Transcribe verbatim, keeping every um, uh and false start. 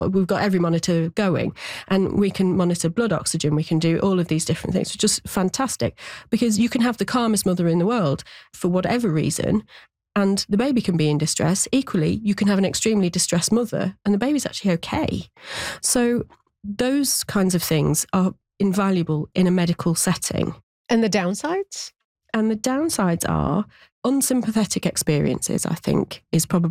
we've got every monitor going, and we can monitor blood oxygen. We can do all of these different things, which is just fantastic, because you can have the calmest mother in the world for whatever reason, and the baby can be in distress. Equally, you can have an extremely distressed mother and the baby's actually okay. So those kinds of things are invaluable in a medical setting. And the downsides? And the downsides are unsympathetic experiences, I think, is probably